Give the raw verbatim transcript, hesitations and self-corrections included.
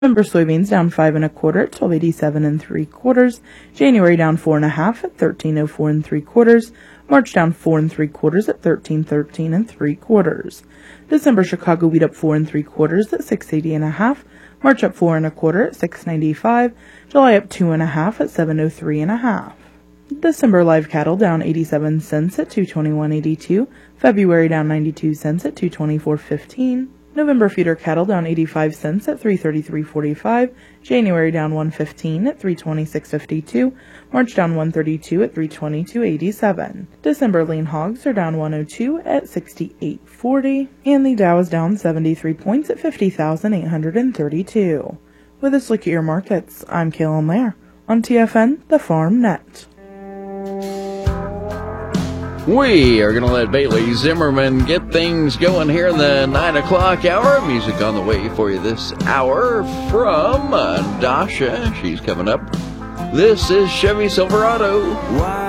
November soybeans down five and a quarter at twelve eighty-seven and three quarters. January down four and a half at thirteen oh four and three quarters. March down four and three quarters at thirteen thirteen and three quarters. December Chicago wheat up four and three quarters at six eighty and a half. March up four and a quarter at six ninety-five. July up two and a half at seven oh three and a half. December live cattle down eighty-seven cents at two twenty-one eighty-two. February down ninety-two cents at two twenty-four fifteen. November feeder cattle down eighty-five cents at three thirty-three forty-five. January down one fifteen at three twenty-six fifty-two. March down one thirty-two at three twenty-two eighty-seven. December lean hogs are down one oh two at sixty-eight forty. And the Dow is down seventy-three points at fifty thousand eight hundred thirty-two. With this look at your markets, I'm Kaylin Lair on T F N, the Farm Net. We are going to let Bailey Zimmerman get things going here in the nine o'clock hour. Music on the way for you this hour from uh, Dasha. She's coming up. This is Chevy Silverado. Why?